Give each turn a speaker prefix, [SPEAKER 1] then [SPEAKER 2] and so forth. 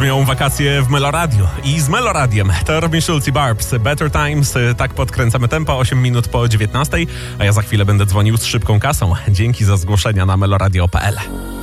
[SPEAKER 1] brzmią wakacje w Meloradiu i z Meloradiem. To Robin Schulz i Barbs. Better Times. Tak podkręcamy tempo, 8 minut po 19, a ja za chwilę będę dzwonił z szybką kasą. Dzięki za zgłoszenia na meloradio.pl.